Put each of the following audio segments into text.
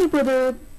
நேரம் இப்போது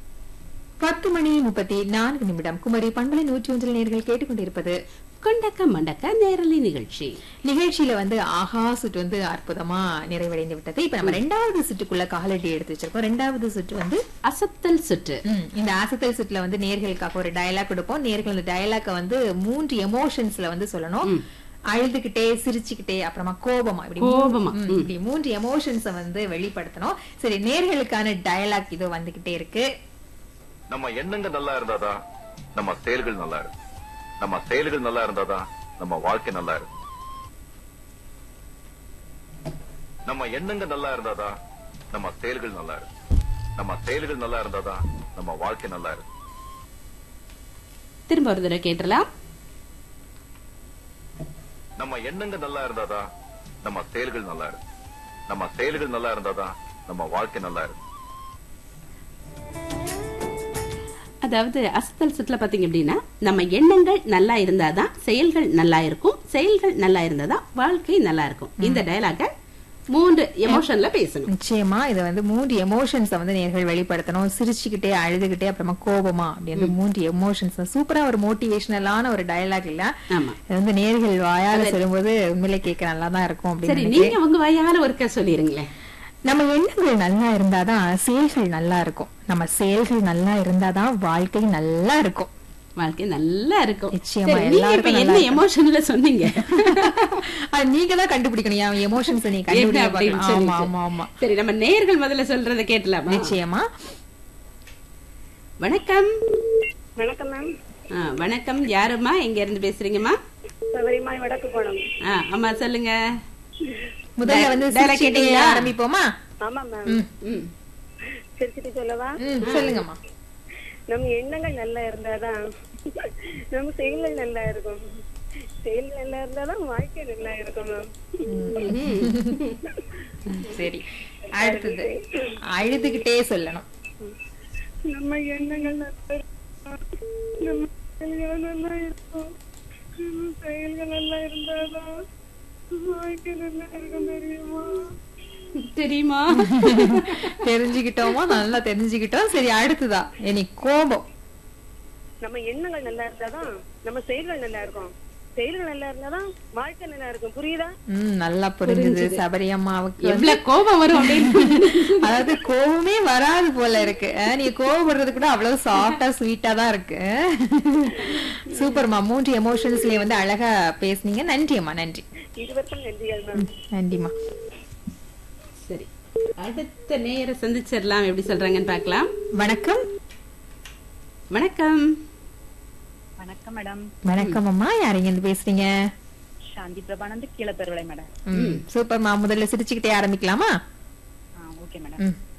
10:34 குமரி பண்பலை 101 நேர்கள் கேட்டுக்கொண்டிருப்பது கொண்டக்க மண்டக்க நேரலை நிகழ்ச்சி. நிகழ்ச்சியில ஆஹா சுற்று அற்புதமா நிறைவடைந்து விட்டது. இப்ப நம்ம 2வது சுற்றுக்குள்ள காலடி எடுத்து வச்சிருக்கோம். 2வது சுற்று அசத்தல் சுற்று. இந்த அசத்தல் சுற்றுல நேர்களுக்காக ஒரு டயலாக் கொடுப்போம். நேர்கள் அந்த டயலாக்க 3 எமோஷன்ஸ்ல சொல்லணும். அழுதுகிட்டே, சிரிச்சுக்கிட்டே, அப்புறமா கோபமா, இப்படி 3 எமோஷன்ஸ வெளிப்படுத்தணும். சரி, நேர்களுக்கான டயலாக் இதோ வந்துகிட்டே இருக்கு. நம்ம எண்ணங்கள் நல்லா இருந்தாதான் நம்ம செயல்கள் நல்லா இருக்கும். நம்ம செயல்கள் நல்லா இருந்தாதான் நம்ம வாழ்க்கை நல்லா இருக்கும். நம்ம எண்ணங்கள் நல்லா இருந்தாதான் நம்ம செயல்கள் நல்லா இருக்கும். நம்ம செயல்கள் நல்லா இருந்தாதான் நம்ம வாழ்க்கை நல்லா இருக்கும். திரும்ப ஒரு தடவை கேட்டலாம். நம்ம எண்ணங்கள் நல்லா இருந்தாதான் நம்ம செயல்கள் நல்லா இருக்கும். நம்ம செயல்கள் நல்லா இருந்தாதான் நம்ம வாழ்க்கை நல்லா இருக்கும். அதாவது அசத்தல் சுற்றுல பாத்தீங்க அப்படின்னா, நம்ம எண்ணங்கள் நல்லா இருந்தாதான் செயல்கள் நல்லா இருக்கும், செயல்கள் நல்லா இருந்தாதான் வாழ்க்கை நல்லா இருக்கும். இந்த டயலாக 3 எமோஷன்ல பேசணும். நிச்சயமா இது 3 எமோஷன்ஸ நேர்கள் வெளிப்படுத்தணும். சிரிச்சுக்கிட்டே, அழுதுகிட்டே, அப்புறமா கோபமா, அப்படி 3 எமோஷன்ஸ். சூப்பரா ஒரு மோட்டிவேஷனலான ஒரு டயலாக் இல்ல. இது நேர்கள் வாயால சொல்லும்போது உண்மையிலே கேட்க நல்லா தான் இருக்கும். சரி, நீங்க உங்க வாயால ஒருக்க சொல்லிருங்களேன். நம்ம எண்ணங்கள் நல்லா இருந்தாதான் செயல்கள் நல்லா இருக்கும். நம்ம செயல்கள் நல்லா இருந்தாதான் வாழ்க்கை நல்லா இருக்கும். வாழ்க்கை நல்லா இருக்கும். நிச்சயமா. எல்லாருக்கும் என்ன எமோஷன்ல சொன்னீங்க? நீங்க தான் கண்டுபிடிக்கணும் எமோஷன்ஸ். நீங்க கண்டுபிடிக்கணும். ஆமா ஆமா. சரி, நம்ம நேர்கள் முதல்ல சொல்றத கேட்கலாமா? நிச்சயமா. வணக்கம். வணக்கம் மேம். வணக்கம். யாருமா, எங்க இருந்து பேசுறீங்கம்மா? சபரிமாய் வடக்கு போனோம். அம்மா சொல்லுங்க. முதல்ல சிரிச்சிட்டே ஆரம்பிப்போமா? ஆமா மேம். சிரிச்சிட்டு சொல்லவா? சொல்லுங்கம்மா. நம்ம எண்ணங்கள் நல்லா இருந்தாதான் நம்ம செயல்கள் நல்லா இருக்கும். செயல்கள் நல்லா இருந்தாதான் வாழ்க்கை நல்லா இருக்கும் மேம். சரி, அடுத்தது அழுதுகிட்டே சொல்லணும். நம்ம எண்ணங்கள் நல்லா நம்ம செயல்கள் நல்லா இருக்கும். செயல்கள் நல்லா இருந்தாதான் வாழ்க்கை நல்லா இருக்கும். தெரியுமா? தெரிஞ்சுக்கிட்டோமா? நல்லா தெரிஞ்சுக்கிட்டோம். சரி, அடுத்ததா இனி கோபம். நம்ம எண்ணங்கள் நல்லா இருந்தாதான் நம்ம செயல்கள் நல்லா இருக்கும். செயல்கள் நல்லா இருந்தாதான் வாழ்க்கை நல்லா இருக்கும். புரியுதா? நல்லா புரிஞ்சுது சபரியம்மாவுக்கு. எவ்வளவு கோபம் வரும் அப்படின்னு. அதாவது கோபமே வராது போல இருக்கு. நீ கோபப்படுறது கூட அவ்வளவு சாஃப்டா ஸ்வீட்டா தான் இருக்கு. சூப்பர்மா. 3 எமோஷன்ஸ்லயே அழகா பேசுனீங்க. நன்றியம்மா. நன்றி. இதுவரைக்கும் நன்றிகள் மேம். நன்றிமா. சரி, அடுத்த நேர சந்திச்சிடலாம். எப்படி சொல்றாங்கன்னு பாக்கலாம். வணக்கம். வணக்கம். வணக்கம் மேடம். வணக்கம் அம்மா. யாரிங்க இருந்து பேசுறீங்க? சாந்தி பிரபானந்த், கீழப்பெருவிளை மேடம். சூப்பர்மா. முதல்ல சிரிச்சுக்கிட்டே ஆரம்பிக்கலாமா? Okay madam.